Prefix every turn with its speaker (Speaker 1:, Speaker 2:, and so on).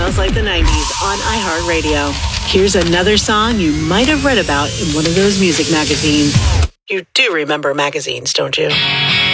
Speaker 1: Smells Like the 90s on iHeartRadio. Here's another song you might have read about in one of those music magazines. You do remember magazines, don't you?